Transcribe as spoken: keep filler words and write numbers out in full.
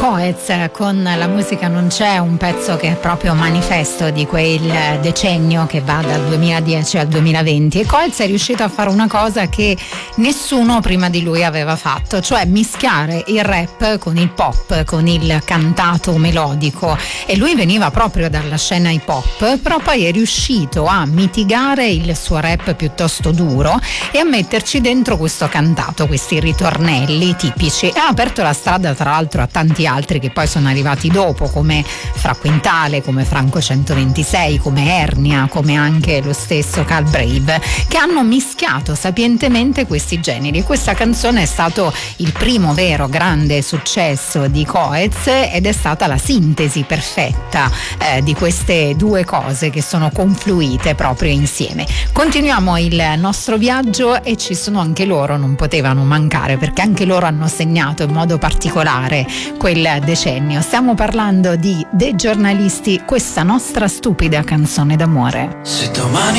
Coez con La musica non c'è, un pezzo che è proprio manifesto di quel decennio che va dal duemiladieci al duemilaventi, e Coez è riuscito a fare una cosa che nessuno prima di lui aveva fatto, cioè mischiare il rap con il pop, con il cantato melodico, e lui veniva proprio dalla scena hip hop, però poi è riuscito a mitigare il suo rap piuttosto duro e a metterci dentro questo cantato, questi ritornelli tipici, e ha aperto la strada tra l'altro a tanti altri che poi sono arrivati dopo, come Fra Quintale, come Franco centoventisei, come Ernia, come anche lo stesso Cal Brave, che hanno mischiato sapientemente questi generi. E questa canzone è stato il primo vero grande successo di Coez ed è stata la sintesi perfetta eh, di queste due cose che sono confluite proprio insieme. Continuiamo il nostro viaggio e ci sono anche loro, non potevano mancare, perché anche loro hanno segnato in modo particolare quel decennio. Stiamo parlando di Dei Giornalisti, questa nostra stupida canzone d'amore. Se domani